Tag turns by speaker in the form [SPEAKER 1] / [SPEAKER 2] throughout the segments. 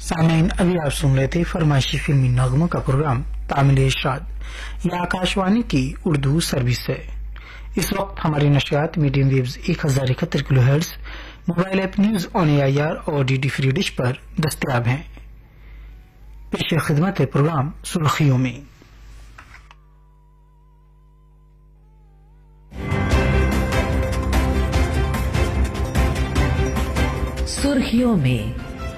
[SPEAKER 1] सामईन, अभी आप सुन रहे थे फरमाइशी फिल्मी नगमों का प्रोग्राम तामिल इरशाद। यह आकाशवाणी की उर्दू सर्विस है। इस वक्त हमारी नशियात medium waves 1071 kilohertz, mobile app news on AIR और DD फ्री डिश पर दस्तयाब हैं। पेश खिदमत है प्रोग्राम सुर्खियों में।
[SPEAKER 2] सुर्खियों में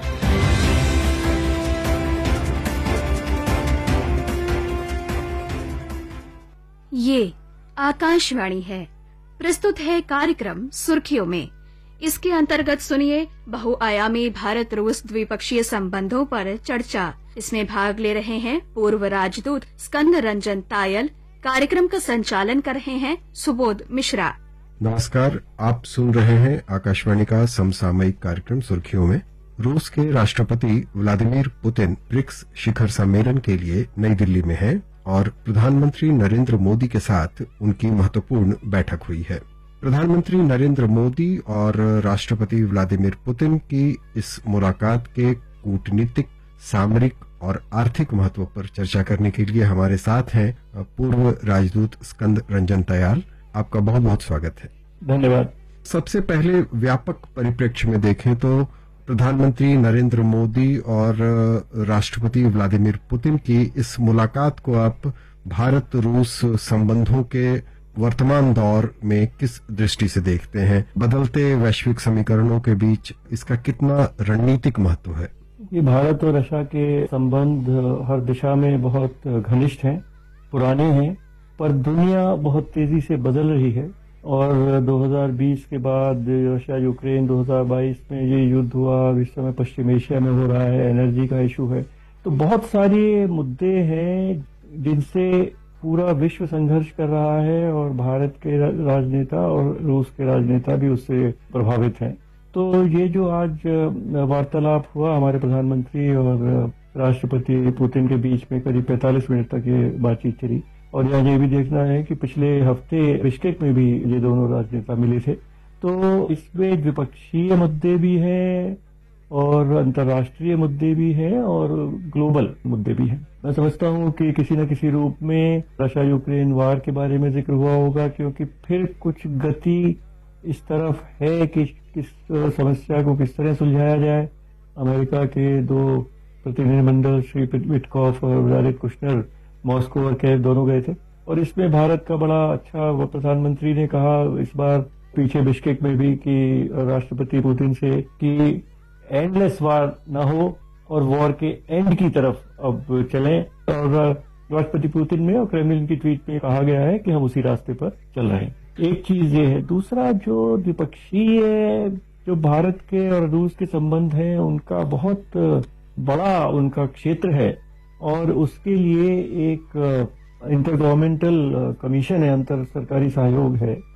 [SPEAKER 3] ये आकाशवाणी है। प्रस्तुत है कार्यक्रम सुर्खियों में। इसके अंतर्गत सुनिए बहुआयामी भारत रूस द्विपक्षीय संबंधों पर चर्चा। इसमें भाग ले रहे हैं पूर्व राजदूत स्कंद रंजन तायल। कार्यक्रम का संचालन कर रहे हैं सुबोध मिश्रा।
[SPEAKER 4] नमस्कार, आप सुन रहे हैं आकाशवाणी का समसामयिक कार्यक्रम सुर्खियों में। रूस के राष्ट्रपति व्लादिमीर पुतिन ब्रिक्स शिखर सम्मेलन के लिए नई दिल्ली में हैं और प्रधानमंत्री नरेंद्र मोदी के साथ उनकी महत्वपूर्ण बैठक हुई है। प्रधानमंत्री नरेंद्र मोदी और राष्ट्रपति व्लादिमीर पुतिन की इस मुलाकात के कूटनीतिक, सामरिक और आर्थिक महत्व पर चर्चा करने के लिए हमारे साथ हैं पूर्व राजदूत स्कंद रंजन तायल। आपका बहुत बहुत स्वागत है।
[SPEAKER 5] धन्यवाद।
[SPEAKER 4] सबसे पहले व्यापक परिप्रेक्ष्य में देखें तो प्रधानमंत्री नरेंद्र मोदी और राष्ट्रपति व्लादिमीर पुतिन की इस मुलाकात को आप भारत रूस संबंधों के वर्तमान दौर में किस दृष्टि से देखते हैं? बदलते वैश्विक समीकरणों के बीच इसका कितना रणनीतिक महत्व है?
[SPEAKER 5] ये भारत और रशिया के संबंध हर दिशा में बहुत घनिष्ठ हैं, पुराने हैं, पर दुनिया बहुत तेजी से बदल रही है और 2020 के बाद रशिया यूक्रेन, 2022 में ये युद्ध हुआ, इस समय पश्चिम एशिया में हो रहा है, एनर्जी का इशू है। तो बहुत सारे मुद्दे हैं जिनसे पूरा विश्व संघर्ष कर रहा है और भारत के राजनेता और रूस के राजनेता भी उससे प्रभावित हैं। तो ये जो आज वार्तालाप हुआ हमारे प्रधानमंत्री और राष्ट्रपति पुतिन के बीच में, करीब 45 मिनट तक ये बातचीत चली। और यहाँ ये भी देखना है कि पिछले हफ्ते बिश्केक में भी ये दोनों राजनेता मिले थे। तो इसमें द्विपक्षीय मुद्दे भी हैं और अंतर्राष्ट्रीय मुद्दे भी हैं और ग्लोबल मुद्दे भी हैं। मैं समझता हूँ कि किसी न किसी रूप में रशिया यूक्रेन वार के बारे में जिक्र हुआ होगा, क्योंकि फिर कुछ गति इस तरफ है कि किस समस्या को किस तरह सुलझाया जाए। अमेरिका के दो प्रतिनिधिमंडल श्री विटकॉफ और व्लादिमीर कुशनर मॉस्को और कैव दोनों गए थे और इसमें भारत का बड़ा अच्छा प्रधानमंत्री ने कहा इस बार पीछे बिश्केक में भी कि राष्ट्रपति पुतिन से कि एंडलेस वार ना हो और वॉर के एंड की तरफ अब चलें। और राष्ट्रपति पुतिन में और क्रेमलिन की ट्वीट में कहा गया है कि हम उसी रास्ते पर चल रहे हैं। एक चीज ये है। दूसरा, जो द्विपक्षीय जो भारत के और रूस के संबंध हैं उनका बहुत बड़ा उनका क्षेत्र है और उसके लिए एक इंटर गवर्नमेंटल कमीशन है, अंतर सरकारी सहयोग है